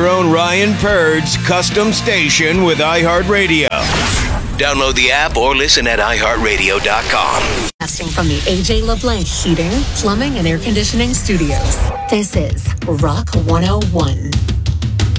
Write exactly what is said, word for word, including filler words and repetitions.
your own Ryan Purd's custom station with iHeartRadio. Download the app or listen at i heart radio dot com. Casting from the A J LeBlanc Heating, Plumbing, and Air Conditioning Studios. This is Rock one oh one.